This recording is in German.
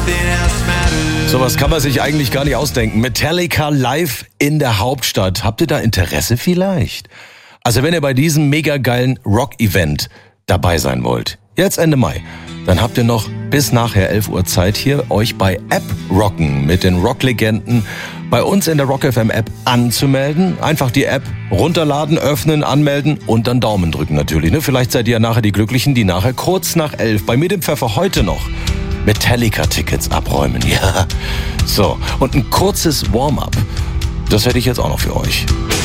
Sowas kann man sich eigentlich gar nicht ausdenken. Metallica live in der Hauptstadt. Habt ihr da Interesse vielleicht? Also wenn ihr bei diesem mega geilen Rock-Event dabei sein wollt, jetzt Ende Mai, dann habt ihr noch bis nachher 11 Uhr Zeit hier, euch bei App Rocken mit den Rock-Legenden bei uns in der Rock FM App anzumelden. Einfach die App runterladen, öffnen, anmelden und dann Daumen drücken natürlich. Ne? Vielleicht seid ihr ja nachher die Glücklichen, die nachher kurz nach 11 bei mir dem Pfeffer heute noch Metallica-Tickets abräumen. Ja, so. Und ein kurzes Warm-up, das hätte ich jetzt auch noch für euch.